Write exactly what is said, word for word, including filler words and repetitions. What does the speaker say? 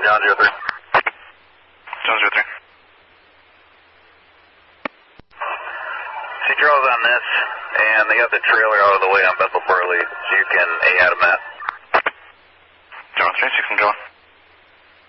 John zero three. John zero three. She draws on this, and they got the trailer out of the way on Bethel Burley, so you can A out of that. John three, six and go on.